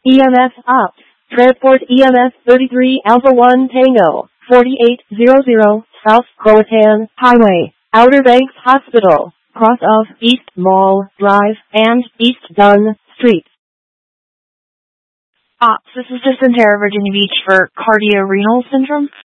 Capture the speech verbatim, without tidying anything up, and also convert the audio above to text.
E M S Ops. Transport E M S thirty-three Alpha one Tango, forty-eight hundred South Croatan Highway, Outer Banks Hospital, cross of East Mall Drive and East Dunn Street. Ops, this is Jacinta, Virginia Beach for cardiorenal syndrome.